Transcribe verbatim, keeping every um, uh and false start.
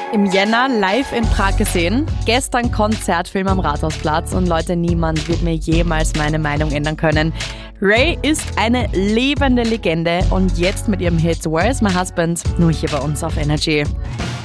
Im Jänner live in Prag gesehen. Gestern Konzertfilm am Rathausplatz und Leute, niemand wird mir jemals meine Meinung ändern können. Ray ist eine lebende Legende und jetzt mit ihrem Hit Where's My Husband nur hier bei uns auf Energy.